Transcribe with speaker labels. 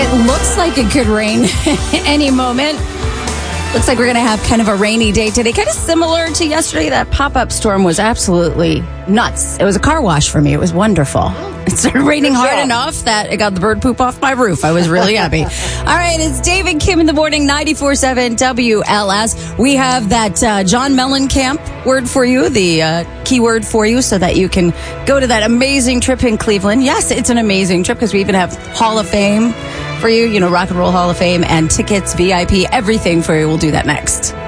Speaker 1: It looks like it could rain any moment. Looks like we're going to have kind of a rainy day today. Kind of similar to yesterday. That pop-up storm was absolutely nuts. It was a car wash for me. It was wonderful. It started raining hard enough that it got the bird poop off my roof. I was really happy. All right, it's Dave and Kim in the morning, 94.7 WLS. We have that John Mellencamp word for you, the keyword for you, so that you can go to that amazing trip in Cleveland. Yes, it's an amazing trip because we even have Hall of Fame for you, Rock and Roll Hall of Fame and tickets, VIP, everything for you. We'll do that next.